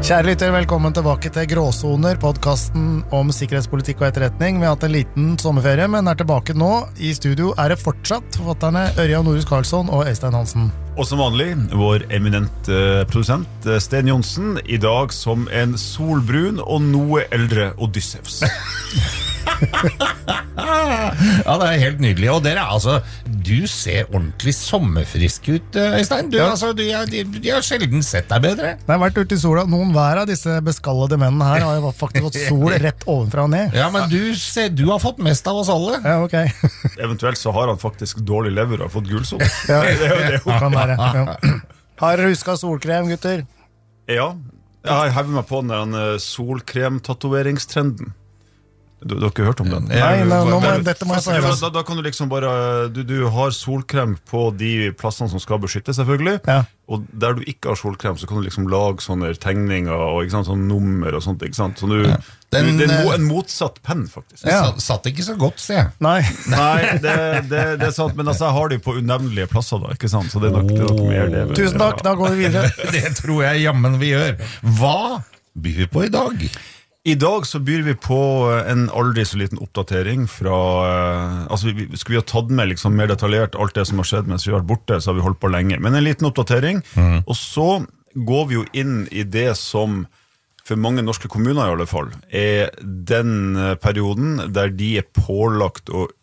Kjære lytter, velkommen tilbake til Gråsoner, podcasten om sikkerhetspolitikk og etterretning. Vi har hatt en liten sommerferie, men tilbake nå. I studio det fortsatt forfatterne Ørjan Norhus Karlsson og Øystein Hansen. Og som vanlig, vår eminent produsent Sten Jonsen, i dag som en solbrun og noe eldre Odysseus. Ja, det helt nydelig. Og dere, altså, du ser ordentlig sommerfrisk ut, Øystein. Du, altså, de har sjelden sett deg bedre. Det har vært ute i sola. Noen hver av disse beskallede mennene her har jo faktisk fått sol rett ovenfra og ned. Ja, men du har fått mest av oss alle. Ja, ok. Eventuelt så har han faktisk dårlig lever og har fått gulsol. Ja, det kan være. Ja. Har dere husket solkrem, gutter? Ja, jeg hever meg på den solkrem-tatoveringstrenden. Du har ikke hørt om den? Nei, dette må jeg få høre. Da kan du liksom bare du har solkrem på de plassene som skal beskytte, selvfølgelig. Ja. Og der du ikke har solkrem, så kan du liksom lage sånne tegninger og ikke sant, sånne nummer og sånt, ikke sant? Så det en motsatt penn, faktisk. Ja. Satt ikke så godt, ser jeg. Nei, det sant, men altså, jeg har de på unevnelige plasser da, ikke sant? Så det nok mer det. Tusen takk, da går vi videre. Det tror jeg jammen vi gjør. Hva byr vi på i dag? I dag så byr vi på en aldri så liten oppdatering fra, altså skulle vi ha tatt med liksom mer detaljert alt det som har skjedd mens vi har vært borte, så har vi holdt på lenge, men en liten oppdatering, og så går vi jo inn i det som for mange norske kommuner i alle fall, den perioden der de pålagt å